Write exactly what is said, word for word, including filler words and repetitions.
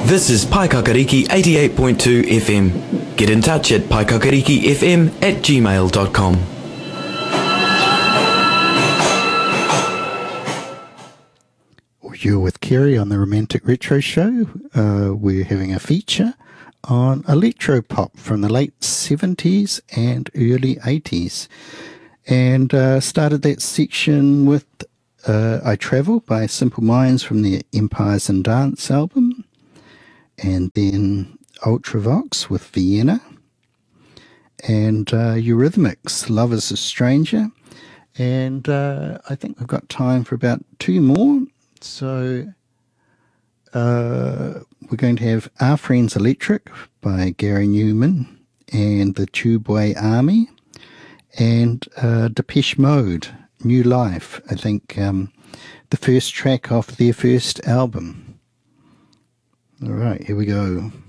This is Paikakariki eighty-eight point two F M. Get in touch at paikakarikifm at gmail dot com. You're with Kerry on the Romantic Retro Show. Uh, we're having a feature on electropop from the late seventies and early eighties. And uh, started that section with uh, I Travel by Simple Minds from their Empires and Dance album. And then Ultravox with Vienna. And uh, Eurythmics, Love is a Stranger. And uh, I think we've got time for about two more. So uh, we're going to have Our Friends Electric by Gary Newman and the Tubeway Army, and uh, Depeche Mode, New Life, I think um, the first track off their first album. All right, here we go.